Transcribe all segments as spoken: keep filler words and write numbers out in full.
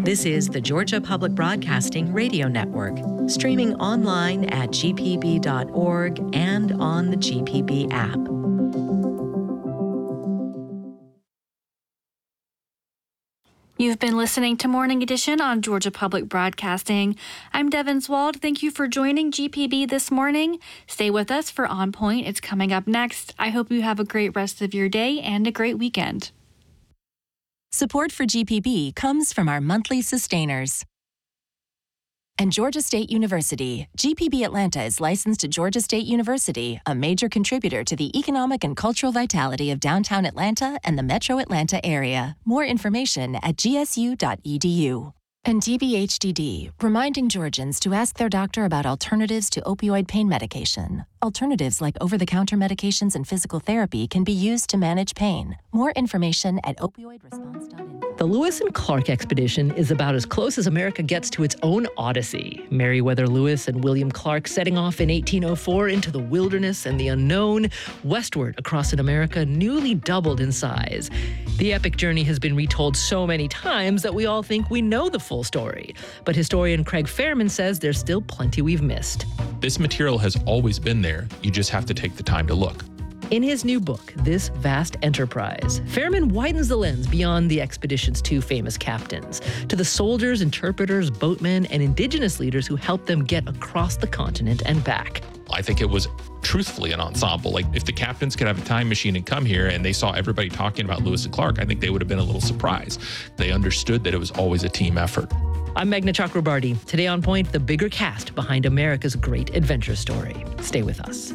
This is the Georgia Public Broadcasting Radio Network, streaming online at g p b dot org and on the G P B app. You've been listening to Morning Edition on Georgia Public Broadcasting. I'm Devin Swald. Thank you for joining G P B this morning. Stay with us for On Point. It's coming up next. I hope you have a great rest of your day and a great weekend. Support for G P B comes from our monthly sustainers. And Georgia State University. G P B Atlanta is licensed to Georgia State University, a major contributor to the economic and cultural vitality of downtown Atlanta and the metro Atlanta area. More information at g s u dot e d u. And D B H D D, reminding Georgians to ask their doctor about alternatives to opioid pain medication. Alternatives like over-the-counter medications and physical therapy can be used to manage pain. More information at opioid response dot info. The Lewis and Clark expedition is about as close as America gets to its own Odyssey. Meriwether Lewis and William Clark setting off in eighteen oh four into the wilderness and the unknown, westward across an America newly doubled in size. The epic journey has been retold so many times that we all think we know the full story. But historian Craig Fairman says there's still plenty we've missed. This material has always been there. You just have to take the time to look. In his new book, This Vast Enterprise, Fairman widens the lens beyond the expedition's two famous captains to the soldiers, interpreters, boatmen, and indigenous leaders who helped them get across the continent and back. I think it was truthfully an ensemble. Like, if the captains could have a time machine and come here and they saw everybody talking about Lewis and Clark, I think they would have been a little surprised. They understood that it was always a team effort. I'm Meghna Chakrabarty. Today on Point, the bigger cast behind America's great adventure story. Stay with us.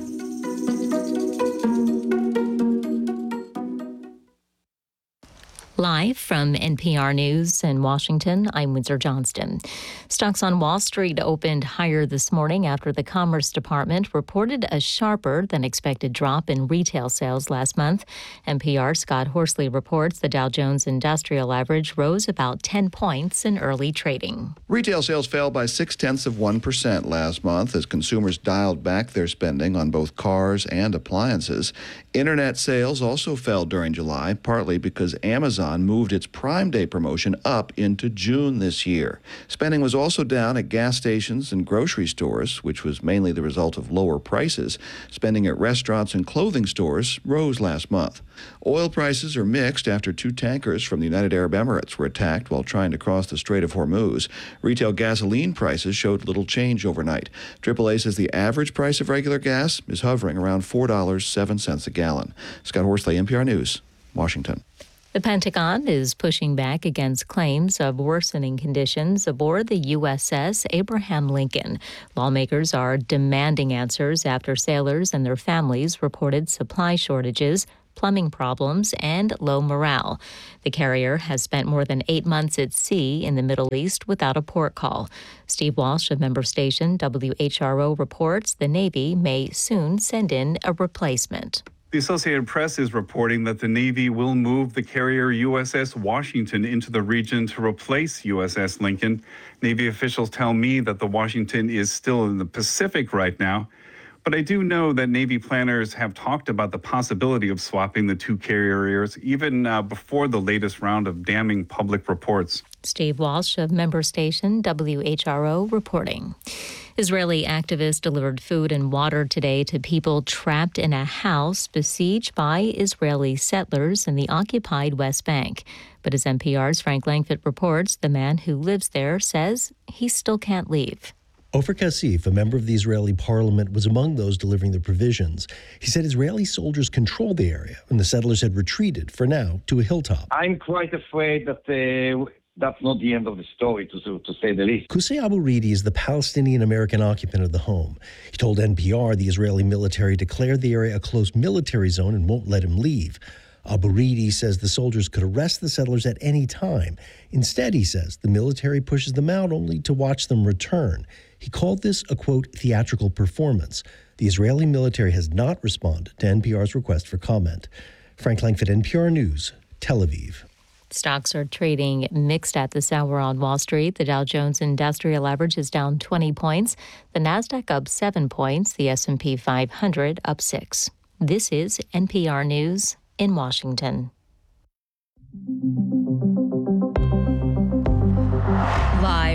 Live from N P R News in Washington, I'm Windsor Johnston. Stocks on Wall Street opened higher this morning after the Commerce Department reported a sharper than expected drop in retail sales last month. N P R's Scott Horsley reports the Dow Jones Industrial Average rose about ten points in early trading. Retail sales fell by six-tenths of one percent last month as consumers dialed back their spending on both cars and appliances. Internet sales also fell during July, partly because Amazon moved its Prime Day promotion up into June this year. Spending was also down at gas stations and grocery stores, which was mainly the result of lower prices. Spending at restaurants and clothing stores rose last month. Oil prices are mixed after two tankers from the United Arab Emirates were attacked while trying to cross the Strait of Hormuz. Retail gasoline prices showed little change overnight. triple A says the average price of regular gas is hovering around four dollars and seven cents a gallon. Scott Horsley, N P R News, Washington. The Pentagon is pushing back against claims of worsening conditions aboard the U S S Abraham Lincoln. Lawmakers are demanding answers after sailors and their families reported supply shortages, plumbing problems, and low morale. The carrier has spent more than eight months at sea in the Middle East without a port call. Steve Walsh of member station W H R O reports the Navy may soon send in a replacement. The Associated Press is reporting that the Navy will move the carrier U S S Washington into the region to replace U S S Lincoln. Navy officials tell me that the Washington is still in the Pacific right now. But I do know that Navy planners have talked about the possibility of swapping the two carriers even uh, before the latest round of damning public reports. Steve Walsh of member station W H R O reporting. Israeli activists delivered food and water today to people trapped in a house besieged by Israeli settlers in the occupied West Bank. But as N P R's Frank Langfitt reports, the man who lives there says he still can't leave. Ofer Kassif, a member of the Israeli parliament, was among those delivering the provisions. He said Israeli soldiers controlled the area and the settlers had retreated, for now, to a hilltop. I'm quite afraid that uh, that's not the end of the story, to, to say the least. Qusay Abu Ridi is the Palestinian-American occupant of the home. He told N P R the Israeli military declared the area a closed military zone and won't let him leave. Abu Ridi says the soldiers could arrest the settlers at any time. Instead, he says, the military pushes them out only to watch them return. He called this a, quote, theatrical performance. The Israeli military has not responded to N P R's request for comment. Frank Langfitt, N P R News, Tel Aviv. Stocks are trading mixed at this hour on Wall Street. The Dow Jones Industrial Average is down twenty points. The Nasdaq up seven points. The S and P five hundred up six. This is N P R News in Washington.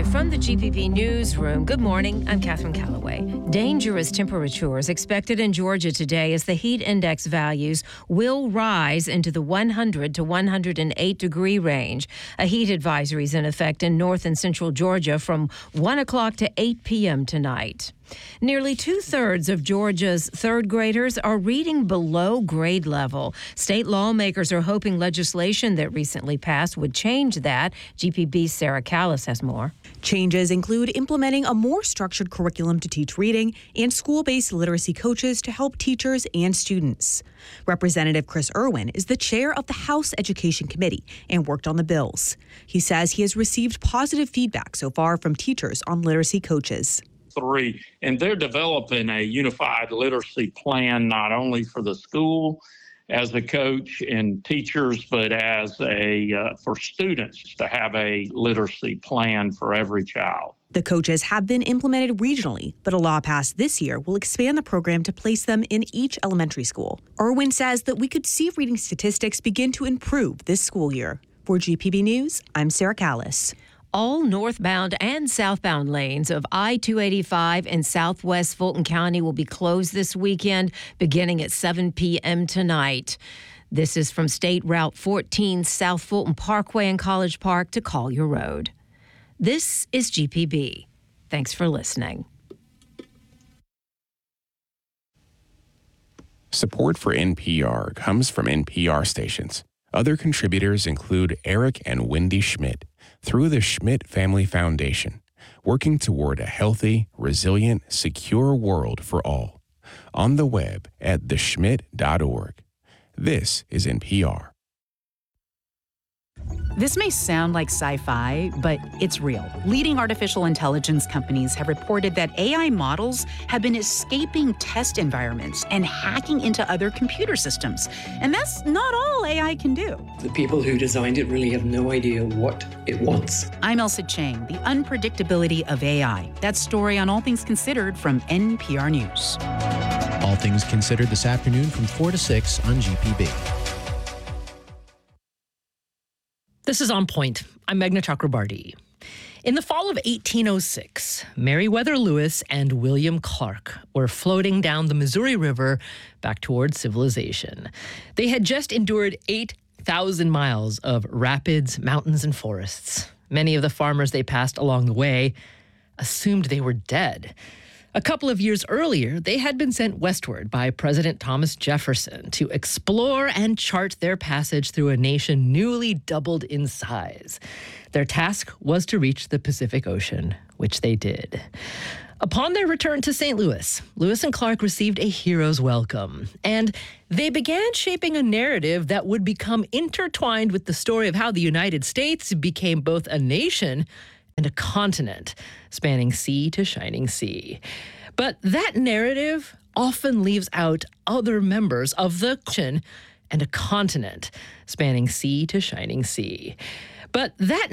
from the G P B Newsroom. Good morning. I'm Catherine Calloway. Dangerous temperatures expected in Georgia today as the heat index values will rise into the one hundred to one hundred eight degree range. A heat advisory is in effect in north and central Georgia from one o'clock to eight p.m. tonight. Nearly two-thirds of Georgia's third graders are reading below grade level. State lawmakers are hoping legislation that recently passed would change that. G P B's Sarah Callis has more. Changes include implementing a more structured curriculum to teach reading and school-based literacy coaches to help teachers and students. Representative Chris Irwin is the chair of the House Education Committee and worked on the bills. He says he has received positive feedback so far from teachers on literacy coaches. Three, and they're developing a unified literacy plan not only for the school as a coach and teachers, but as a uh, for students to have a literacy plan for every child. The coaches have been implemented regionally, but a law passed this year will expand the program to place them in each elementary school. Irwin says that we could see reading statistics begin to improve this school year. For G P B News, I'm Sarah Callis. All northbound and southbound lanes of I two eighty-five in southwest Fulton County will be closed this weekend, beginning at seven p.m. tonight. This is from State Route fourteen, South Fulton Parkway and College Park to Collier Road. This is G P B. Thanks for listening. Support for N P R comes from N P R stations. Other contributors include Eric and Wendy Schmidt through the Schmidt Family Foundation, working toward a healthy, resilient, secure world for all. On the web at the schmidt dot org. This is N P R. This may sound like sci-fi, but it's real. Leading artificial intelligence companies have reported that A I models have been escaping test environments and hacking into other computer systems. And that's not all A I can do. The people who designed it really have no idea what it wants. I'm Elsa Chang, the unpredictability of A I. That story on All Things Considered from N P R News. All Things Considered this afternoon from four to six on G P B. This is On Point. I'm Meghna Chakrabarti. In the fall of eighteen oh six, Meriwether Lewis and William Clark were floating down the Missouri River back towards civilization. They had just endured eight thousand miles of rapids, mountains, and forests. Many of the farmers they passed along the way assumed they were dead. A couple of years earlier, they had been sent westward by President Thomas Jefferson to explore and chart their passage through a nation newly doubled in size. Their task was to reach the Pacific Ocean, which they did. Upon their return to Saint Louis, Lewis and Clark received a hero's welcome, and they began shaping a narrative that would become intertwined with the story of how the United States became both a nation and a continent, spanning sea to shining sea. But that narrative often leaves out other members of the nation and a continent, spanning sea to shining sea. But that